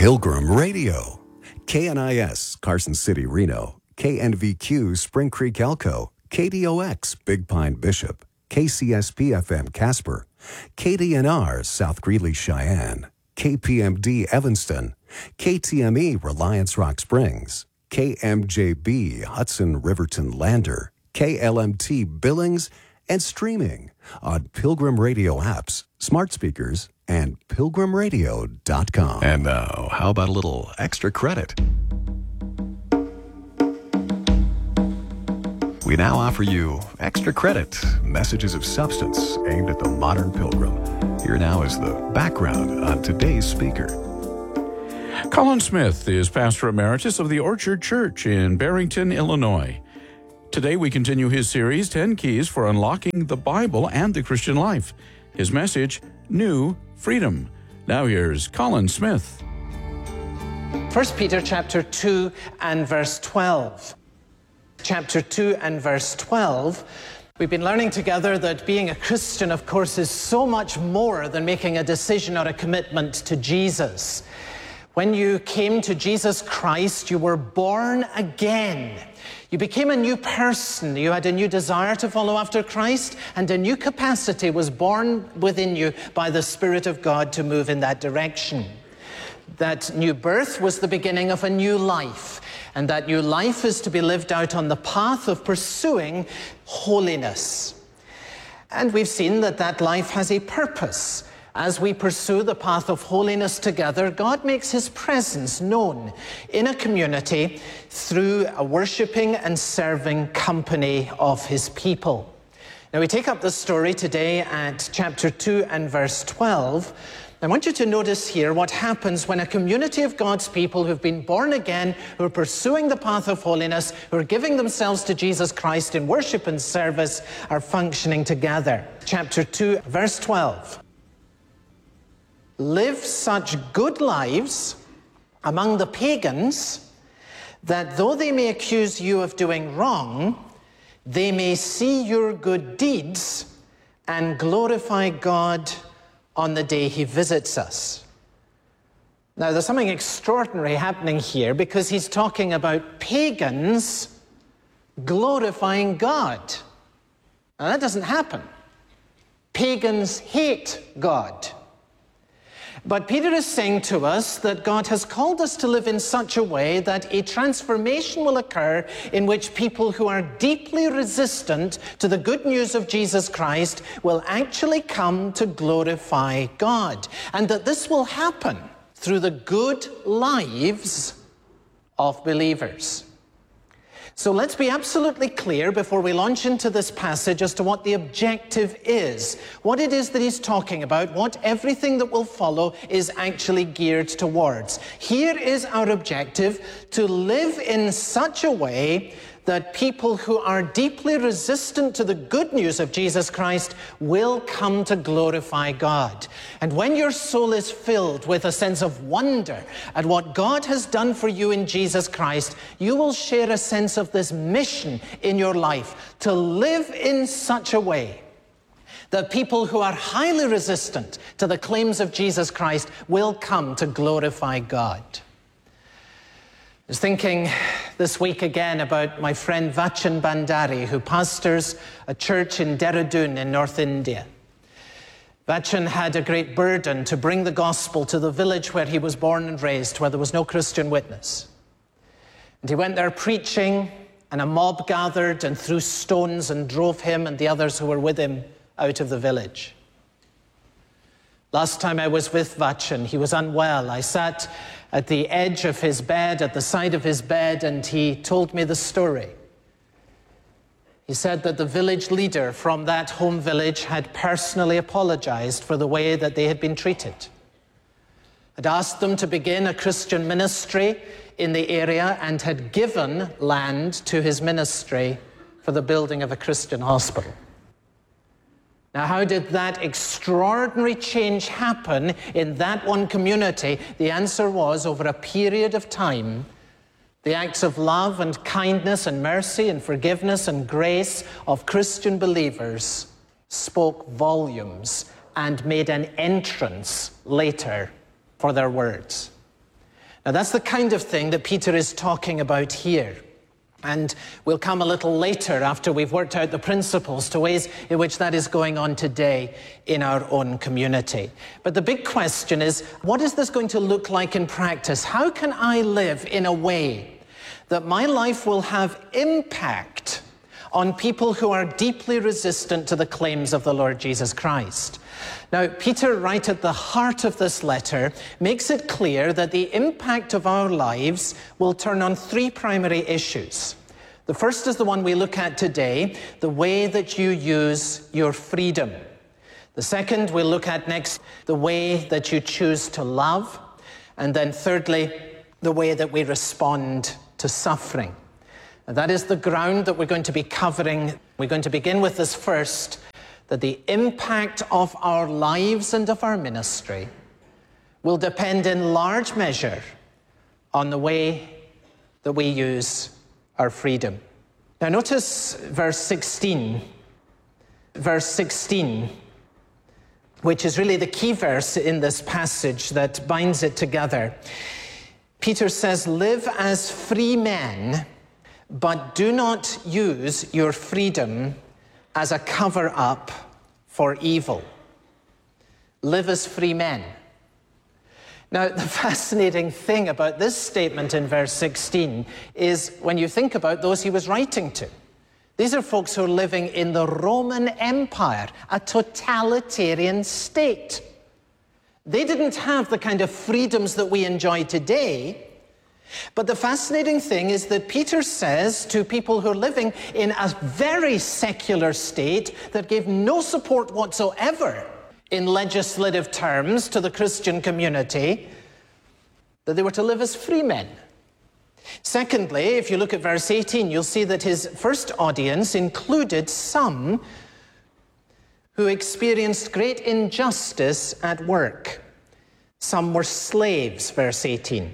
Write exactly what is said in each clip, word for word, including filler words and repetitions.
Pilgrim Radio. K N I S, Carson City, Reno. K N V Q, Spring Creek, Elko. K D O X, Big Pine, Bishop. K C S P F M, Casper. K D N R, South Greeley, Cheyenne. K P M D, Evanston. K T M E, Reliance Rock Springs. K M J B, Hudson Riverton Lander. K L M T, Billings, and streaming on Pilgrim Radio apps, smart speakers, and pilgrim radio dot com. And now, how about a little extra credit? We now offer you extra credit, messages of substance aimed at the modern pilgrim. Here now is the background on today's speaker. Colin Smith is pastor emeritus of the Orchard Church in Barrington, Illinois. Today we continue his series, ten Keys for Unlocking the Bible and the Christian Life. His message, New Freedom. Now here's Colin Smith. First Peter chapter two and verse twelve. Chapter two and verse twelve. We've been learning together that being a Christian, of course, is so much more than making a decision or a commitment to Jesus. When you came to Jesus Christ, you were born again. You became a new person. You had a new desire to follow after Christ, and a new capacity was born within you by the Spirit of God to move in that direction. That new birth was the beginning of a new life, and that new life is to be lived out on the path of pursuing holiness. And we've seen that that life has a purpose. As we pursue the path of holiness together, God makes his presence known in a community through a worshiping and serving company of his people. Now we take up the story today at chapter two and verse twelve. I want you to notice here what happens when a community of God's people who've been born again, who are pursuing the path of holiness, who are giving themselves to Jesus Christ in worship and service, are functioning together. Chapter two, verse twelve. Live such good lives among the pagans that though they may accuse you of doing wrong, they may see your good deeds and glorify God on the day he visits us. Now, there's something extraordinary happening here because he's talking about pagans glorifying God. Now, that doesn't happen. Pagans hate God. But Peter is saying to us that God has called us to live in such a way that a transformation will occur in which people who are deeply resistant to the good news of Jesus Christ will actually come to glorify God. And that this will happen through the good lives of believers. So let's be absolutely clear before we launch into this passage as to what the objective is, what it is that he's talking about, what everything that will follow is actually geared towards. Here is our objective: to live in such a way that people who are deeply resistant to the good news of Jesus Christ will come to glorify God. And when your soul is filled with a sense of wonder at what God has done for you in Jesus Christ, you will share a sense of this mission in your life, to live in such a way that people who are highly resistant to the claims of Jesus Christ will come to glorify God. I was thinking this week again about my friend Vachan Bandari, who pastors a church in Dehradun in North India. Vachan had a great burden to bring the gospel to the village where he was born and raised, where there was no Christian witness. And he went there preaching, and a mob gathered and threw stones and drove him and the others who were with him out of the village. Last time I was with Vachan, he was unwell. I sat at the edge of his bed, at the side of his bed, and he told me the story. He said that the village leader from that home village had personally apologized for the way that they had been treated, had asked them to begin a Christian ministry in the area, and had given land to his ministry for the building of a Christian hospital. Now, how did that extraordinary change happen in that one community? The answer was, over a period of time, the acts of love and kindness and mercy and forgiveness and grace of Christian believers spoke volumes and made an entrance later for their words. Now that's the kind of thing that Peter is talking about here. And we'll come a little later after we've worked out the principles to ways in which that is going on today in our own community. But the big question is, what is this going to look like in practice? How can I live in a way that my life will have impact on people who are deeply resistant to the claims of the Lord Jesus Christ? Now, Peter, right at the heart of this letter, makes it clear that the impact of our lives will turn on three primary issues. The first is the one we look at today, the way that you use your freedom. The second we'll look at next, the way that you choose to love. And then thirdly, the way that we respond to suffering. And that is the ground that we're going to be covering. We're going to begin with this first, that the impact of our lives and of our ministry will depend in large measure on the way that we use our freedom. Now notice verse sixteen. Verse sixteen, which is really the key verse in this passage that binds it together. Peter says, "Live as free men, but do not use your freedom as a cover-up for evil." Live as free men. Now, the fascinating thing about this statement in verse sixteen is when you think about those he was writing to. These are folks who are living in the Roman Empire, a totalitarian state. They didn't have the kind of freedoms that we enjoy today. But the fascinating thing is that Peter says to people who are living in a very secular state that gave no support whatsoever in legislative terms to the Christian community, that they were to live as free men. Secondly, if you look at verse eighteen, you'll see that his first audience included some who experienced great injustice at work. Some were slaves, verse eighteen.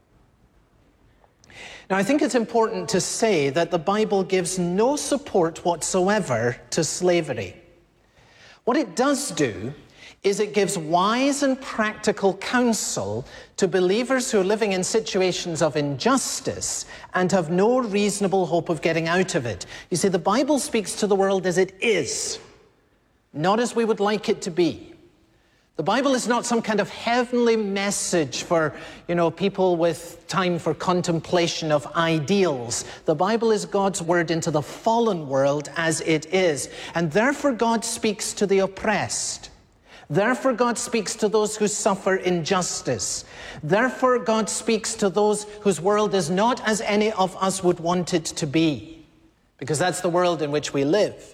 Now, I think it's important to say that the Bible gives no support whatsoever to slavery. What it does do is it gives wise and practical counsel to believers who are living in situations of injustice and have no reasonable hope of getting out of it. You see, the Bible speaks to the world as it is, not as we would like it to be. The Bible is not some kind of heavenly message for, you know, people with time for contemplation of ideals. The Bible is God's word into the fallen world as it is. And therefore God speaks to the oppressed. Therefore God speaks to those who suffer injustice. Therefore God speaks to those whose world is not as any of us would want it to be. Because that's the world in which we live.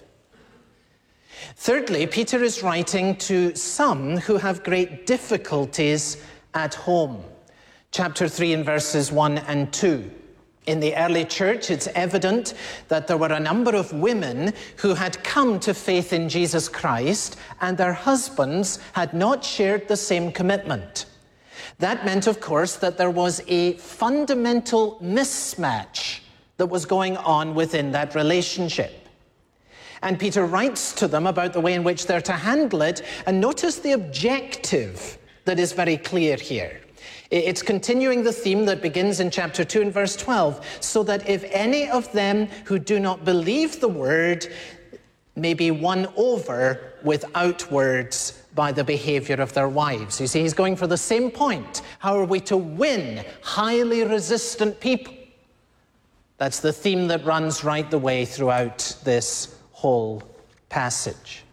Thirdly, Peter is writing to some who have great difficulties at home. Chapter three and verses one and two. In the early church, it's evident that there were a number of women who had come to faith in Jesus Christ, and their husbands had not shared the same commitment. That meant, of course, that there was a fundamental mismatch that was going on within that relationship. And Peter writes to them about the way in which they're to handle it. And notice the objective that is very clear here. It's continuing the theme that begins in chapter two and verse twelve. So that if any of them who do not believe the word may be won over without words by the behavior of their wives. You see, he's going for the same point. How are we to win highly resistant people? That's the theme that runs right the way throughout this whole passage.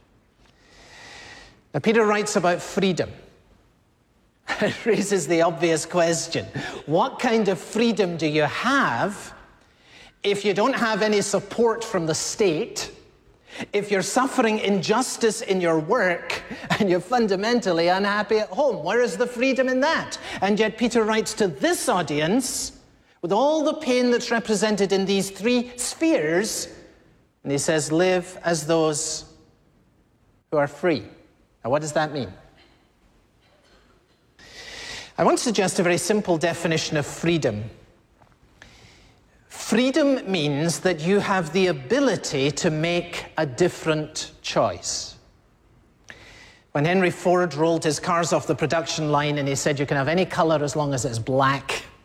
Now, Peter writes about freedom. It raises the obvious question. What kind of freedom do you have if you don't have any support from the state, if you're suffering injustice in your work, and you're fundamentally unhappy at home? Where is the freedom in that? And yet Peter writes to this audience with all the pain that's represented in these three spheres, and he says, live as those who are free. Now, what does that mean? I want to suggest a very simple definition of freedom. Freedom means that you have the ability to make a different choice. When Henry Ford rolled his cars off the production line and he said, you can have any color as long as it's black,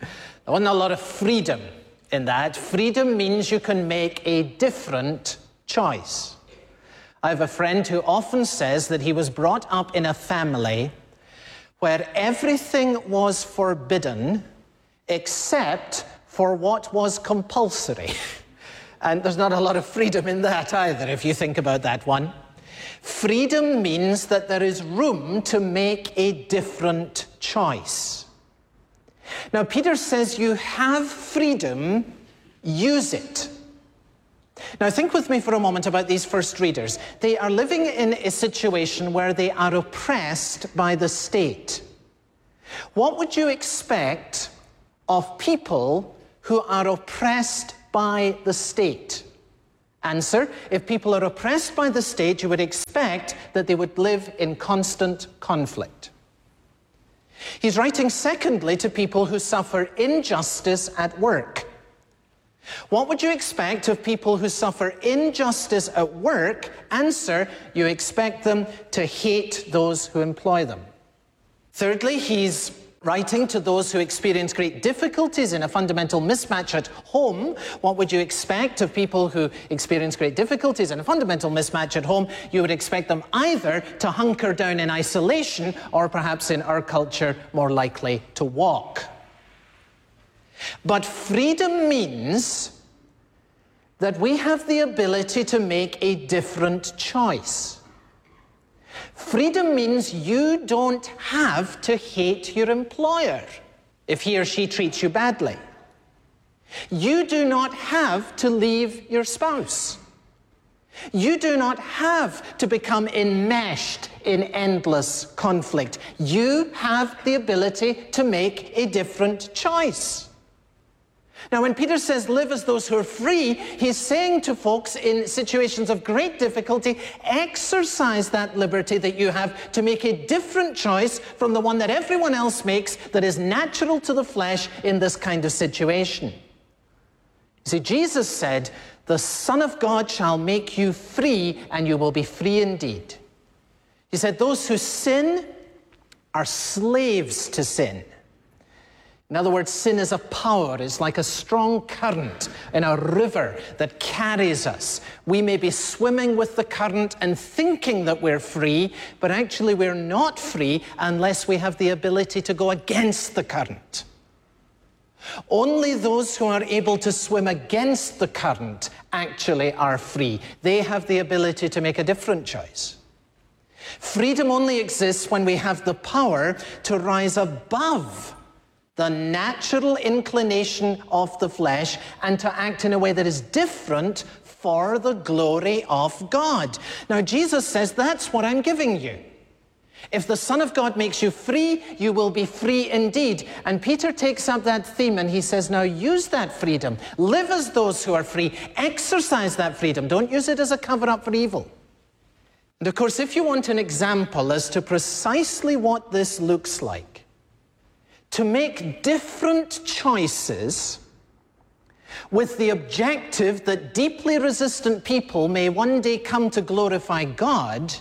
There wasn't a lot of freedom in that. Freedom means you can make a different choice. I have a friend who often says that he was brought up in a family where everything was forbidden except for what was compulsory. And there's not a lot of freedom in that either, if you think about that one. Freedom means that there is room to make a different choice. Now, Peter says you have freedom, use it. Now, think with me for a moment about these first readers. They are living in a situation where they are oppressed by the state. What would you expect of people who are oppressed by the state? Answer: if people are oppressed by the state, you would expect that they would live in constant conflict. He's writing, secondly, to people who suffer injustice at work. What would you expect of people who suffer injustice at work? Answer: you expect them to hate those who employ them. Thirdly, he's writing to those who experience great difficulties in a fundamental mismatch at home. What would you expect of people who experience great difficulties in a fundamental mismatch at home? You would expect them either to hunker down in isolation or perhaps in our culture more likely to walk. But freedom means that we have the ability to make a different choice. Freedom means you don't have to hate your employer if he or she treats you badly. You do not have to leave your spouse. You do not have to become enmeshed in endless conflict. You have the ability to make a different choice. Now, when Peter says live as those who are free, he's saying to folks in situations of great difficulty, exercise that liberty that you have to make a different choice from the one that everyone else makes that is natural to the flesh in this kind of situation. You see, Jesus said, the Son of God shall make you free, and you will be free indeed. He said, those who sin are slaves to sin. In other words, sin is a power. It's like a strong current in a river that carries us. We may be swimming with the current and thinking that we're free, but actually we're not free unless we have the ability to go against the current. Only those who are able to swim against the current actually are free. They have the ability to make a different choice. Freedom only exists when we have the power to rise above the natural inclination of the flesh and to act in a way that is different for the glory of God. Now, Jesus says, that's what I'm giving you. If the Son of God makes you free, you will be free indeed. And Peter takes up that theme and he says, now use that freedom. Live as those who are free. Exercise that freedom. Don't use it as a cover-up for evil. And of course, if you want an example as to precisely what this looks like, to make different choices with the objective that deeply resistant people may one day come to glorify God,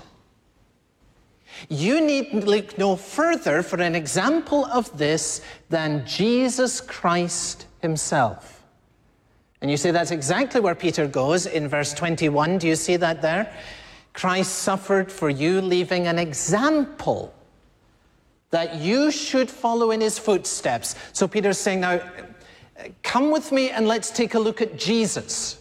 you need look no further for an example of this than Jesus Christ himself. And you see that's exactly where Peter goes in verse twenty-one. Do you see that there? Christ suffered for you, leaving an example that you should follow in his footsteps. So Peter's saying, now, come with me and let's take a look at Jesus.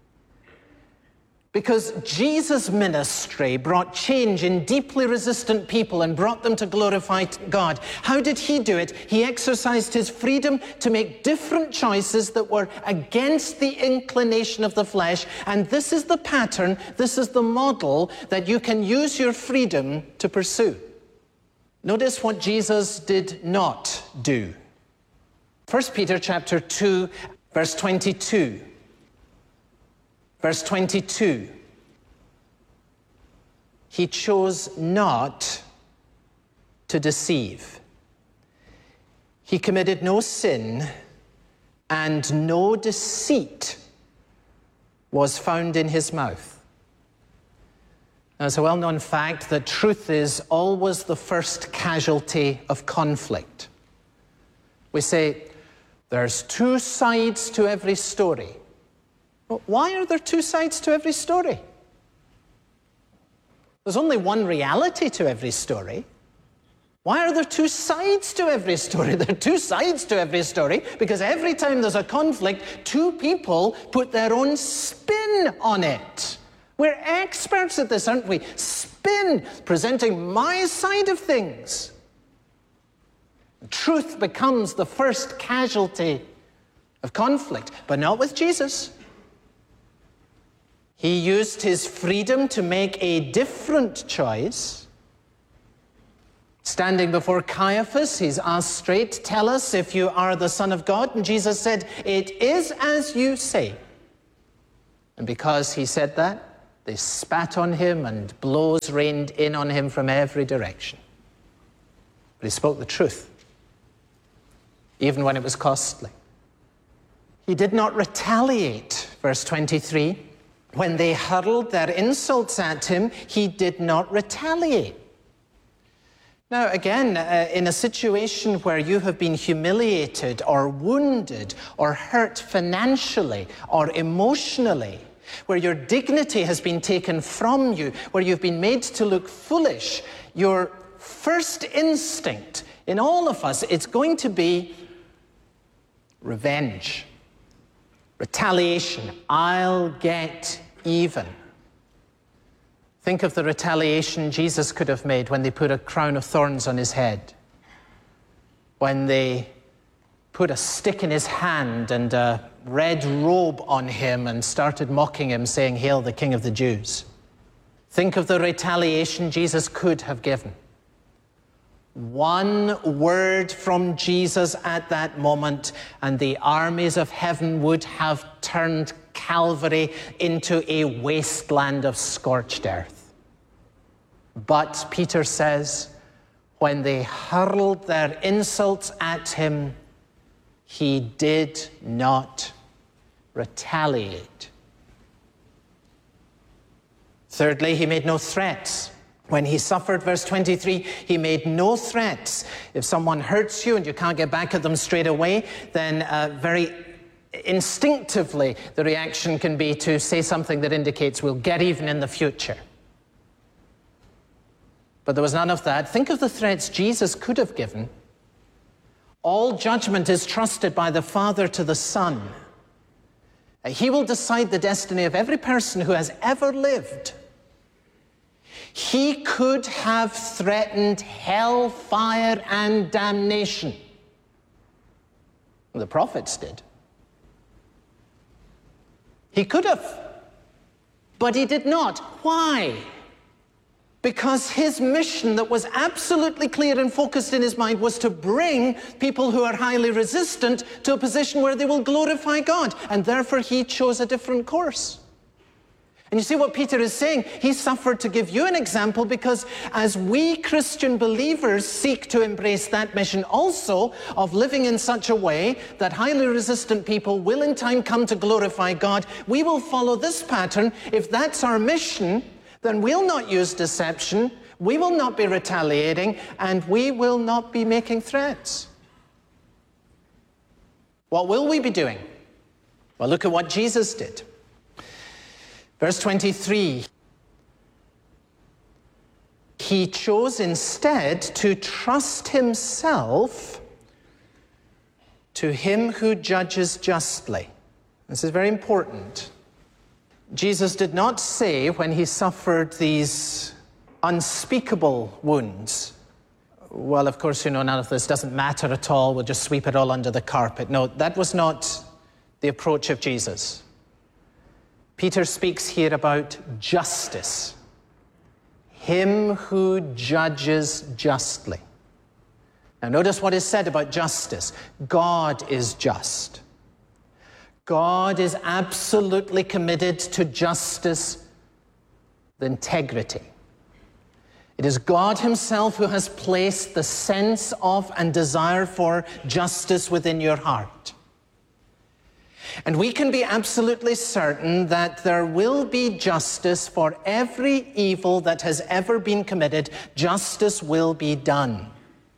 Because Jesus' ministry brought change in deeply resistant people and brought them to glorify God. How did he do it? He exercised his freedom to make different choices that were against the inclination of the flesh. And this is the pattern, this is the model that you can use your freedom to pursue. Notice what Jesus did not do. First Peter chapter two, verse twenty-two. Verse twenty-two. He chose not to deceive. He committed no sin, and no deceit was found in his mouth. Now, it's a well-known fact that truth is always the first casualty of conflict. We say, There's two sides to every story. Well, why are there two sides to every story? There's only one reality to every story. Why are there two sides to every story? There are two sides to every story because every time there's a conflict, two people put their own spin on it. We're experts at this, aren't we? Spin, presenting my side of things. Truth becomes the first casualty of conflict, but not with Jesus. He used his freedom to make a different choice. Standing before Caiaphas, he's asked straight, "Tell us if you are the Son of God." And Jesus said, "It is as you say." And because he said that, they spat on him and blows rained in on him from every direction. But he spoke the truth, even when it was costly. He did not retaliate, verse twenty-three. When they hurled their insults at him, he did not retaliate. Now, again, uh, in a situation where you have been humiliated or wounded or hurt financially or emotionally, where your dignity has been taken from you, where you've been made to look foolish, your first instinct in all of us, it's going to be revenge, retaliation. I'll get even. Think of the retaliation Jesus could have made when they put a crown of thorns on his head, when they put a stick in his hand and a red robe on him and started mocking him, saying, "Hail the King of the Jews." Think of the retaliation Jesus could have given. One word from Jesus at that moment, and the armies of heaven would have turned Calvary into a wasteland of scorched earth. But Peter says, when they hurled their insults at him, he did not retaliate. Thirdly, he made no threats. When he suffered, verse twenty-three, he made no threats. If someone hurts you and you can't get back at them straight away, then uh, very instinctively the reaction can be to say something that indicates we'll get even in the future. But there was none of that. Think of the threats Jesus could have given. All judgment is trusted by the Father to the Son. He will decide the destiny of every person who has ever lived. He could have threatened hell, fire, and damnation. The prophets did. He could have, but he did not. Why? Because his mission that was absolutely clear and focused in his mind was to bring people who are highly resistant to a position where they will glorify God. And therefore he chose a different course. And you see what Peter is saying? He suffered to give you an example because as we Christian believers seek to embrace that mission also of living in such a way that highly resistant people will in time come to glorify God, we will follow this pattern. If that's our mission, then we'll not use deception, we will not be retaliating, and we will not be making threats. What will we be doing? Well, look at what Jesus did. Verse twenty-three, he chose instead to trust himself to him who judges justly. This is very important. Jesus did not say when he suffered these unspeakable wounds, well, of course, you know, none of this doesn't matter at all, we'll just sweep it all under the carpet. No, that was not the approach of Jesus. Peter speaks here about justice. Him who judges justly. Now notice what is said about justice. God is just. God is absolutely committed to justice, the integrity. It is God himself who has placed the sense of and desire for justice within your heart. And we can be absolutely certain that there will be justice for every evil that has ever been committed. Justice will be done.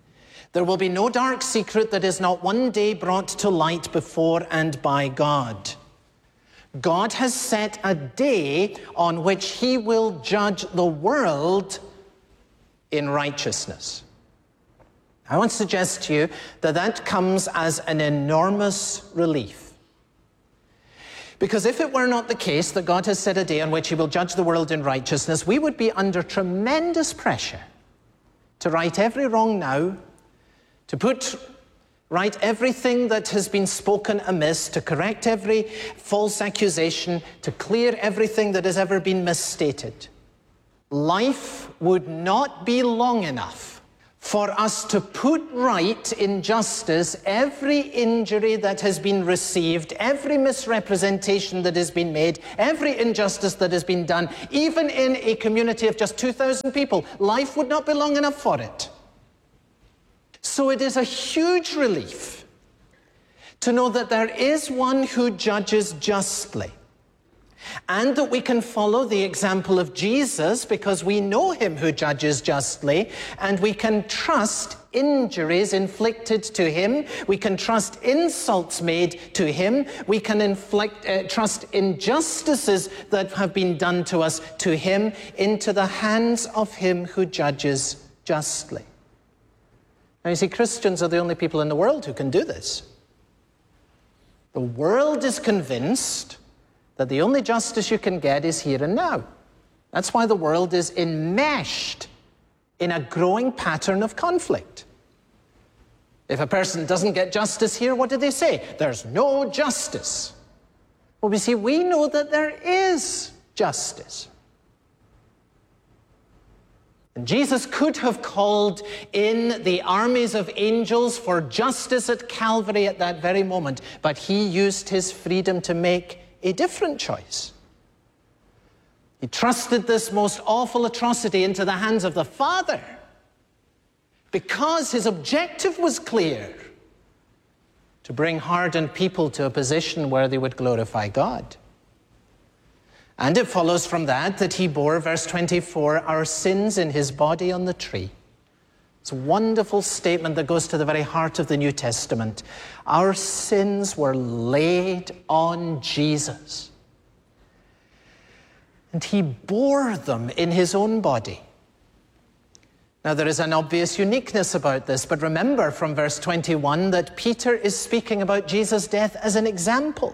There will be no dark secret that is not one day brought to light before and by God. God has set a day on which he will judge the world in righteousness. I want to suggest to you that that comes as an enormous relief. Because if it were not the case that God has set a day on which he will judge the world in righteousness, we would be under tremendous pressure to right every wrong now, to put right everything that has been spoken amiss, to correct every false accusation, to clear everything that has ever been misstated. Life would not be long enough for us to put right in justice every injury that has been received, every misrepresentation that has been made, every injustice that has been done, even in a community of just two thousand people. Life would not be long enough for it. So it is a huge relief to know that there is one who judges justly, and that we can follow the example of Jesus because we know him who judges justly, and we can trust injuries inflicted to him, we can trust insults made to him, we can inflict, uh, trust injustices that have been done to us to him into the hands of him who judges justly. Now you see, Christians are the only people in the world who can do this. The world is convinced that the only justice you can get is here and now. That's why the world is enmeshed in a growing pattern of conflict. If a person doesn't get justice here, what do they say? There's no justice. Well, we see, we know that there is justice. And Jesus could have called in the armies of angels for justice at Calvary at that very moment, but he used his freedom to make a different choice. He trusted this most awful atrocity into the hands of the Father because his objective was clear: to bring hardened people to a position where they would glorify God. And it follows from that that he bore, verse twenty-four, our sins in his body on the tree. It's a wonderful statement that goes to the very heart of the New Testament. Our sins were laid on Jesus, and he bore them in his own body. Now, there is an obvious uniqueness about this, but remember from verse twenty-one that Peter is speaking about Jesus' death as an example.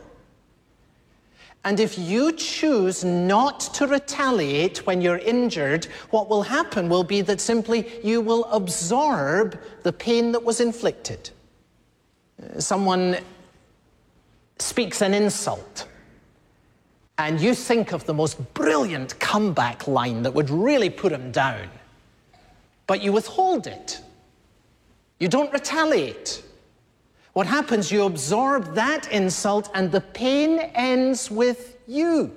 And if you choose not to retaliate when you're injured, what will happen will be that simply you will absorb the pain that was inflicted. Someone speaks an insult, and you think of the most brilliant comeback line that would really put him down, but you withhold it. You don't retaliate. What happens, you absorb that insult and the pain ends with you.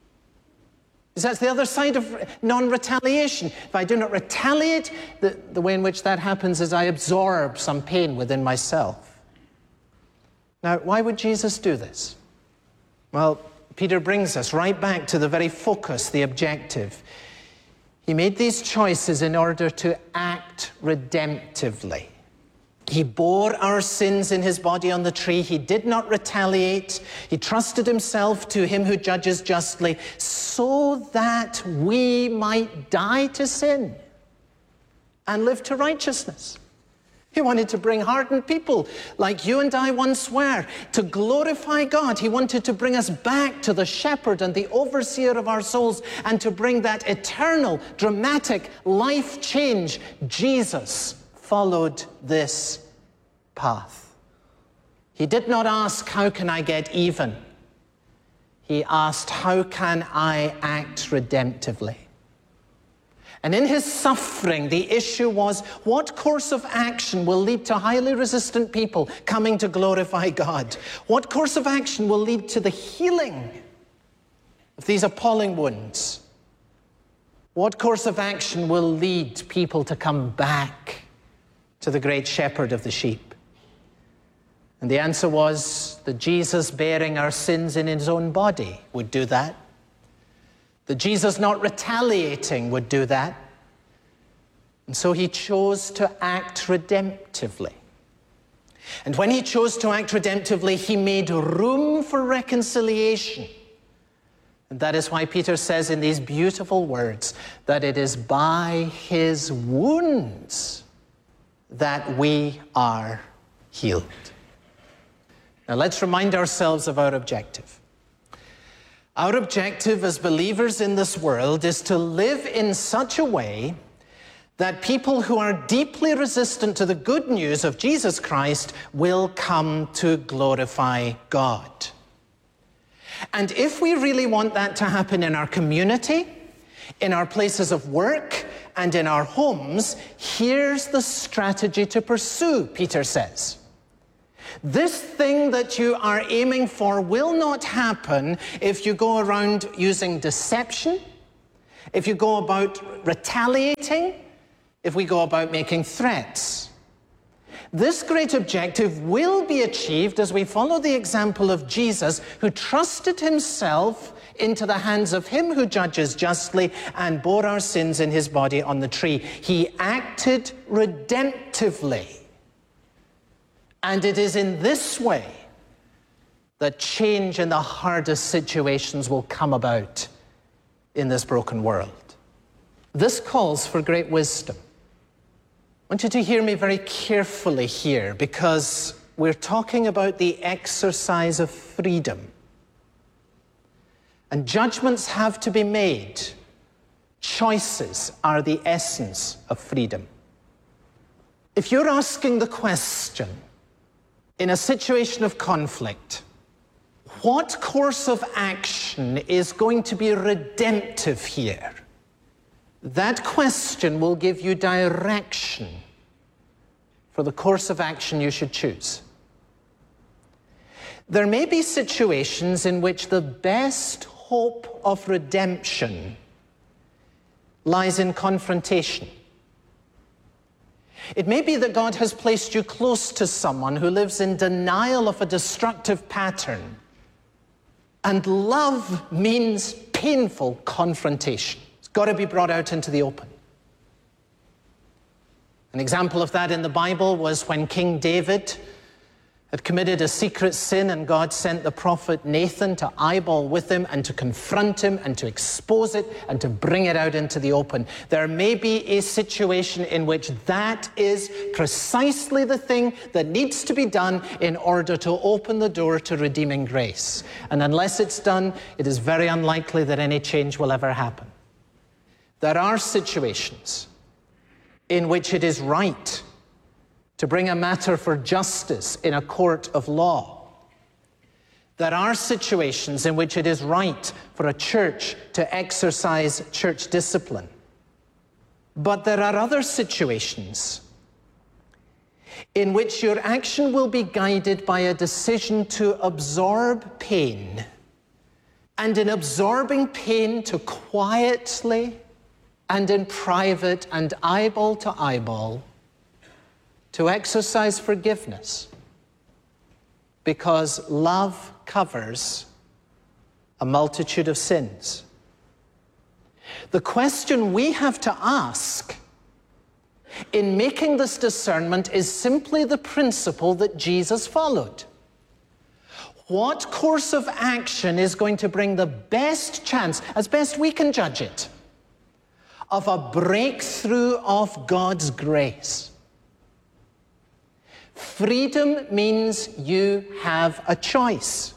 That's the other side of non-retaliation. If I do not retaliate, the, the way in which that happens is I absorb some pain within myself. Now, why would Jesus do this? Well, Peter brings us right back to the very focus, the objective. He made these choices in order to act redemptively. He bore our sins in his body on the tree. He did not retaliate. He trusted himself to him who judges justly, so that we might die to sin and live to righteousness. He wanted to bring hardened people, like you and I once were, to glorify God. He wanted to bring us back to the shepherd and the overseer of our souls, and to bring that eternal, dramatic life change. Jesus followed this path. He did not ask, how can I get even? He asked, how can I act redemptively? And in his suffering, the issue was, what course of action will lead to highly resistant people coming to glorify God? What course of action will lead to the healing of these appalling wounds? What course of action will lead people to come back to the great shepherd of the sheep? And the answer was that Jesus bearing our sins in his own body would do that. That Jesus not retaliating would do that. And so he chose to act redemptively. And when he chose to act redemptively, he made room for reconciliation. And that is why Peter says in these beautiful words that it is by his wounds that we are healed. Now let's remind ourselves of our objective. Our objective as believers in this world is to live in such a way that people who are deeply resistant to the good news of Jesus Christ will come to glorify God. And if we really want that to happen in our community, in our places of work, and in our homes, here's the strategy to pursue, Peter says. This thing that you are aiming for will not happen if you go around using deception, if you go about retaliating, if we go about making threats. This great objective will be achieved as we follow the example of Jesus, who trusted himself into the hands of him who judges justly and bore our sins in his body on the tree. He acted redemptively. And it is in this way that change in the hardest situations will come about in this broken world. This calls for great wisdom. I want you to hear me very carefully here, because we're talking about the exercise of freedom. And judgments have to be made. Choices are the essence of freedom. If you're asking the question, in a situation of conflict, what course of action is going to be redemptive here? That question will give you direction for the course of action you should choose. There may be situations in which the best hope of redemption lies in confrontation. It may be that God has placed you close to someone who lives in denial of a destructive pattern, and love means painful confrontation. It's got to be brought out into the open. An example of that in the Bible was when King David had committed a secret sin, and God sent the prophet Nathan to eyeball with him and to confront him and to expose it and to bring it out into the open. There may be a situation in which that is precisely the thing that needs to be done in order to open the door to redeeming grace. And unless it's done, it is very unlikely that any change will ever happen. There are situations in which it is right to bring a matter for justice in a court of law. There are situations in which it is right for a church to exercise church discipline. But there are other situations in which your action will be guided by a decision to absorb pain, and in absorbing pain to quietly and in private and eyeball to eyeball to exercise forgiveness, because love covers a multitude of sins. The question we have to ask in making this discernment is simply the principle that Jesus followed. What course of action is going to bring the best chance, as best we can judge it, of a breakthrough of God's grace? Freedom means you have a choice.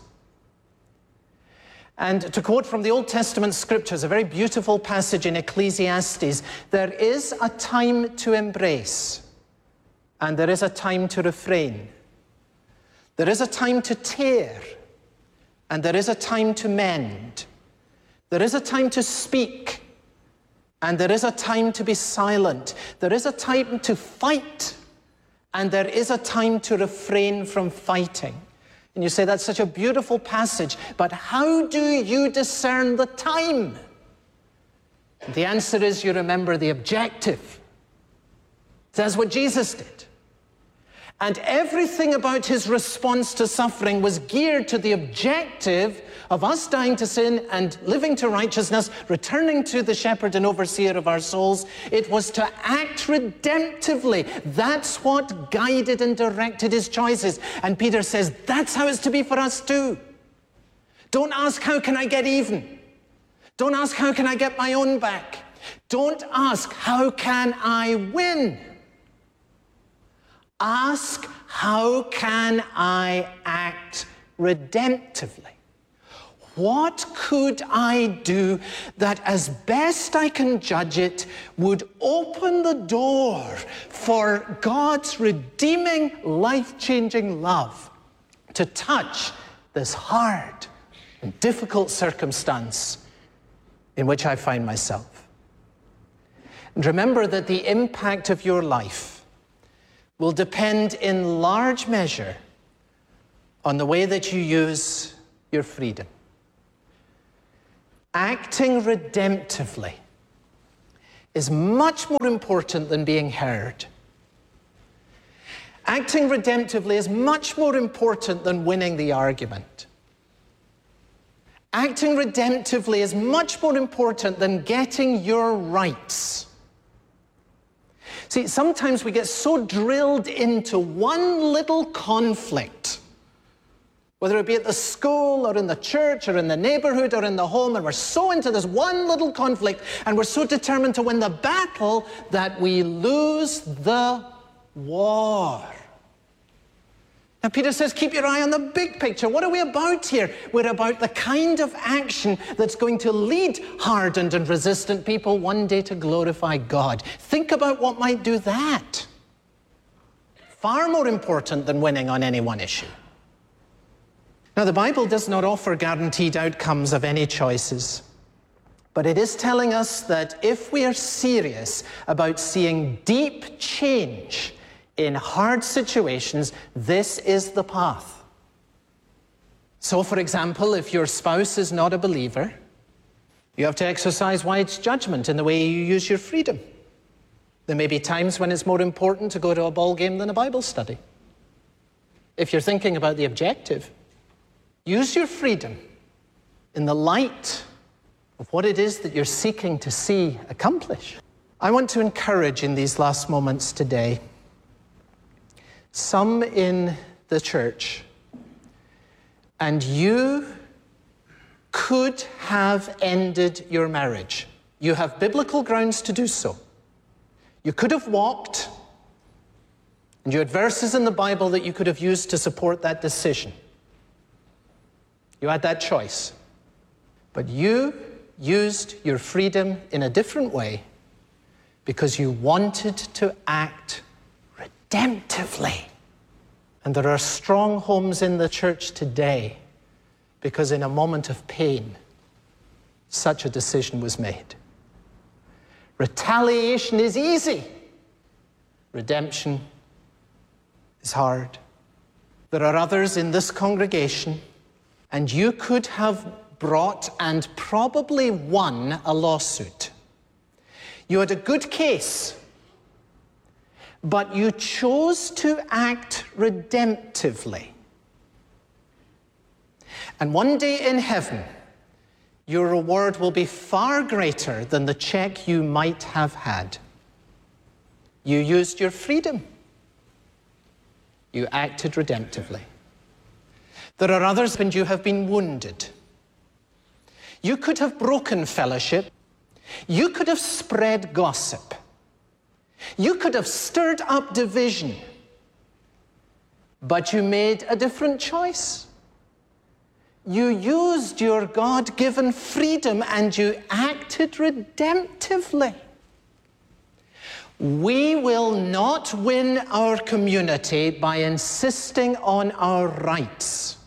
And to quote from the Old Testament scriptures, a very beautiful passage in Ecclesiastes, there is a time to embrace, and there is a time to refrain. There is a time to tear, and there is a time to mend. There is a time to speak, and there is a time to be silent. There is a time to fight, and there is a time to refrain from fighting. And you say, that's such a beautiful passage, but how do you discern the time? And the answer is, you remember the objective. That's what Jesus did. And everything about his response to suffering was geared to the objective of us dying to sin and living to righteousness, returning to the shepherd and overseer of our souls. It was to act redemptively. That's what guided and directed his choices. And Peter says, that's how it's to be for us too. Don't ask, how can I get even? Don't ask, how can I get my own back? Don't ask, how can I win? Ask, how can I act redemptively? What could I do that, as best I can judge it, would open the door for God's redeeming, life-changing love to touch this hard and difficult circumstance in which I find myself? And remember that the impact of your life will depend in large measure on the way that you use your freedom. Acting redemptively is much more important than being heard. Acting redemptively is much more important than winning the argument. Acting redemptively is much more important than getting your rights. See, sometimes we get so drilled into one little conflict, whether it be at the school or in the church or in the neighborhood or in the home, and we're so into this one little conflict, and we're so determined to win the battle that we lose the war. Now, Peter says, keep your eye on the big picture. What are we about here? We're about the kind of action that's going to lead hardened and resistant people one day to glorify God. Think about what might do that. Far more important than winning on any one issue. Now, the Bible does not offer guaranteed outcomes of any choices, but it is telling us that if we are serious about seeing deep change in hard situations, this is the path. So, for example, if your spouse is not a believer, you have to exercise wise judgment in the way you use your freedom. There may be times when it's more important to go to a ball game than a Bible study. If you're thinking about the objective, use your freedom in the light of what it is that you're seeking to see accomplish. I want to encourage in these last moments today some in the church, and you could have ended your marriage. You have biblical grounds to do so. You could have walked, and you had verses in the Bible that you could have used to support that decision. You had that choice. But you used your freedom in a different way because you wanted to act redemptively. And there are strong homes in the church today because in a moment of pain, such a decision was made. Retaliation is easy. Redemption is hard. There are others in this congregation, and you could have brought and probably won a lawsuit. You had a good case, but you chose to act redemptively. And one day in heaven, your reward will be far greater than the check you might have had. You used your freedom. You acted redemptively. There are others, and you have been wounded. You could have broken fellowship. You could have spread gossip. You could have stirred up division. But you made a different choice. You used your God-given freedom and you acted redemptively. We will not win our community by insisting on our rights.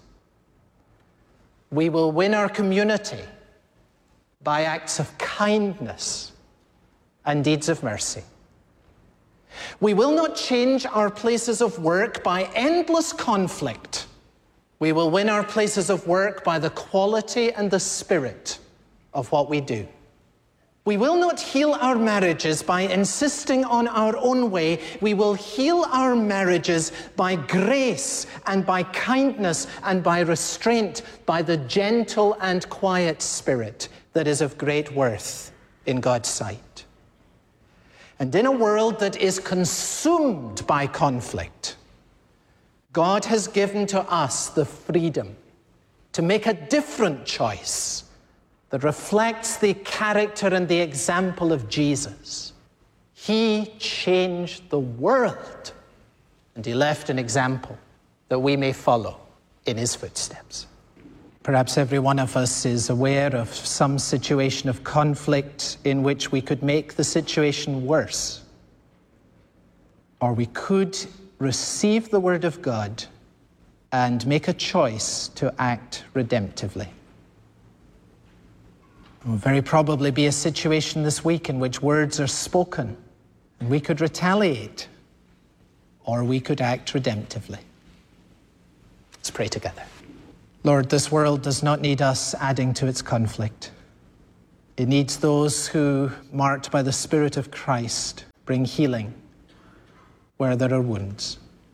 We will win our community by acts of kindness and deeds of mercy. We will not change our places of work by endless conflict. We will win our places of work by the quality and the spirit of what we do. We will not heal our marriages by insisting on our own way. We will heal our marriages by grace and by kindness and by restraint, by the gentle and quiet spirit that is of great worth in God's sight. And in a world that is consumed by conflict, God has given to us the freedom to make a different choice that reflects the character and the example of Jesus. He changed the world, and he left an example that we may follow in his footsteps. Perhaps every one of us is aware of some situation of conflict in which we could make the situation worse, or we could receive the word of God and make a choice to act redemptively. There will very probably be a situation this week in which words are spoken, and we could retaliate, or we could act redemptively. Let's pray together. Lord, this world does not need us adding to its conflict. It needs those who, marked by the Spirit of Christ, bring healing where there are wounds.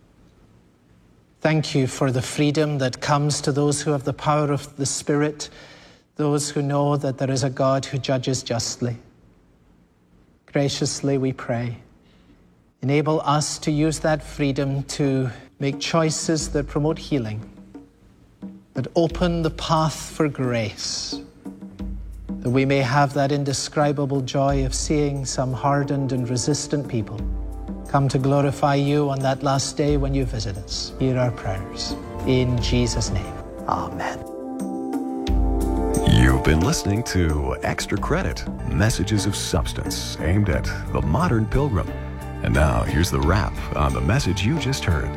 Thank you for the freedom that comes to those who have the power of the Spirit, those who know that there is a God who judges justly. Graciously we pray, enable us to use that freedom to make choices that promote healing, that open the path for grace, that we may have that indescribable joy of seeing some hardened and resistant people come to glorify you on that last day when you visit us. Hear our prayers. In Jesus' name, amen. You've been listening to Extra Credit, messages of substance aimed at the modern pilgrim. And now here's the wrap on the message you just heard.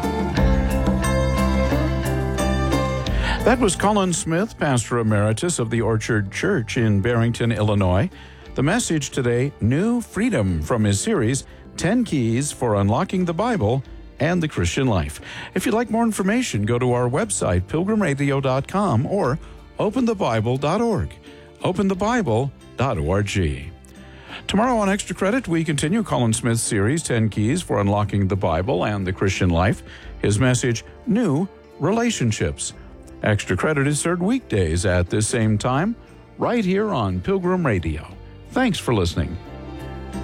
That was Colin Smith, Pastor Emeritus of the Orchard Church in Barrington, Illinois. The message today, New Freedom, from his series, ten Keys for Unlocking the Bible and the Christian Life. If you'd like more information, go to our website, pilgrim radio dot com, or open the bible dot org. open the bible dot org. Tomorrow on Extra Credit, we continue Colin Smith's series, ten Keys for Unlocking the Bible and the Christian Life. His message, New Relationships. Extra Credit is served weekdays at this same time, right here on Pilgrim Radio. Thanks for listening.